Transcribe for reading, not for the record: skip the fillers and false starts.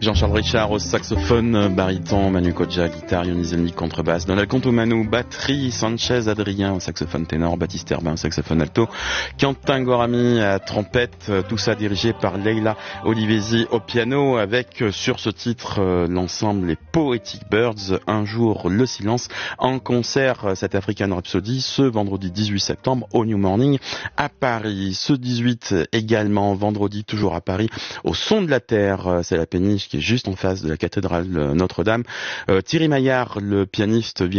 Jean-Charles Richard au saxophone, baryton, Manu Kodja, guitare, Yonizelnik, contrebasse, Donald Contomanu, batterie, Sanchez Adrien au saxophone ténor, Baptiste Herbin au saxophone alto, Quentin Gorami à trompette, tout ça dirigé par Leila Olivesi au piano, avec sur ce titre l'ensemble les Poetic Birds, Un jour le silence, en concert cette African Rhapsody ce vendredi 18 septembre au New Morning à Paris. Ce 18 également, vendredi toujours à Paris, au Son de la Terre, c'est la péniche qui est juste en face de la cathédrale Notre-Dame. Thierry Maillard, le pianiste,